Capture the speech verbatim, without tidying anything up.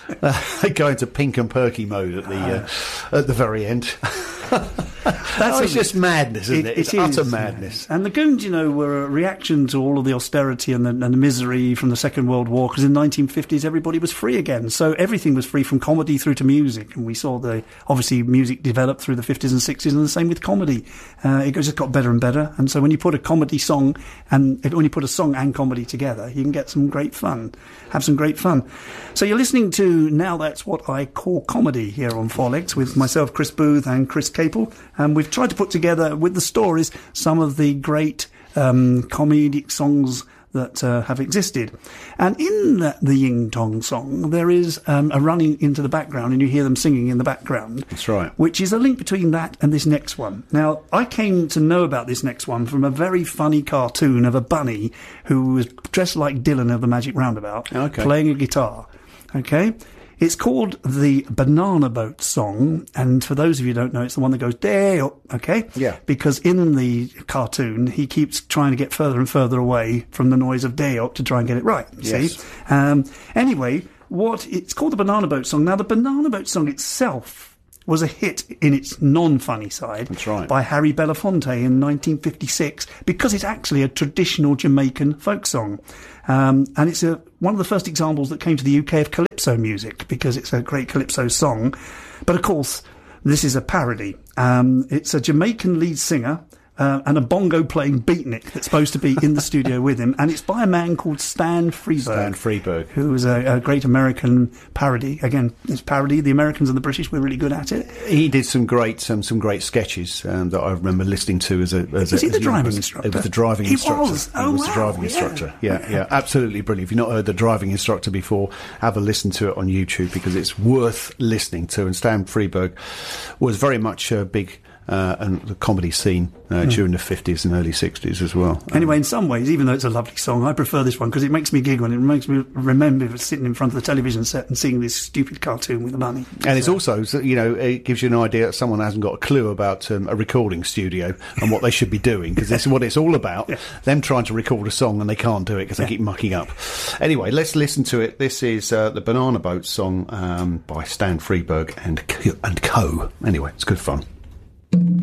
uh, they go into pink and perky mode at the uh, at the very end. That's oh, it's just madness, isn't it? it? It's it utter is, madness. And the Goons, you know, were a reaction to all of the austerity and the, and the misery from the Second World War, because in the nineteen fifties everybody was free again. So everything was free, from comedy through to music. And we saw the, obviously, music develop through the fifties and sixties, and the same with comedy. Uh, it just got better and better. And so when you put a comedy song, and when you put a song and comedy together, you can get some great fun, have some great fun. So you're listening to Now That's What I Call Comedy here on four legs with myself, Chris Booth, and Chris Capel. And we've tried to put together, with the stories, some of the great um, comedic songs that uh, have existed. And in the, the Ying Tong song, there is um, a running into the background, and you hear them singing in the background. That's right. Which is a link between that and this next one. Now, I came to know about this next one from a very funny cartoon of a bunny who was dressed like Dylan of the Magic Roundabout, okay. playing a guitar. Okay? It's called the Banana Boat Song, and for those of you who don't know, it's the one that goes day-up, okay? Yeah. Because in the cartoon, he keeps trying to get further and further away from the noise of day-up to try and get it right, yes. see? Um, anyway, what it's called the Banana Boat Song. Now, the Banana Boat Song itself was a hit in its non-funny side. That's right. By Harry Belafonte in nineteen fifty-six, because it's actually a traditional Jamaican folk song. Um, and it's a, one of the first examples that came to the U K of calypso music, because it's a great calypso song. But of course, this is a parody. Um, it's a Jamaican lead singer uh, and a bongo-playing beatnik that's supposed to be in the studio with him. And it's by a man called Stan Freberg. Stan Freberg. Who was a, a great American parody. Again, it's parody. The Americans and the British were really good at it. He did some great um, some great sketches um, that I remember listening to as a... As was a, he the as driving was, instructor? It was the driving he instructor. Was. He Oh, was wow. the driving yeah. instructor. Yeah, yeah, absolutely brilliant. If you've not heard the driving instructor before, have a listen to it on YouTube, because it's worth listening to. And Stan Freberg was very much a big... Uh, and the comedy scene uh, mm. during the fifties and early sixties as well. Anyway, um, in some ways, even though it's a lovely song, I prefer this one because it makes me giggle and it makes me remember sitting in front of the television set and seeing this stupid cartoon with the bunny. And it's also, you know, it gives you an idea that someone hasn't got a clue about um, a recording studio and what they should be doing, because this is what it's all about. Yeah. Them trying to record a song and they can't do it because yeah. they keep mucking up. Anyway, let's listen to it. This is uh, the Banana Boat Song um, by Stan Freberg and Co. and Co. Anyway, it's good fun.